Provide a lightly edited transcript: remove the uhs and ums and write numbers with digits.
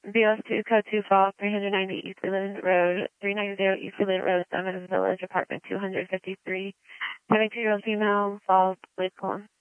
BS2 code 2 fall 390 East Leland Road, 390 East Leland Road, Summit Village, apartment 253. 72-year-old female, fall with colon.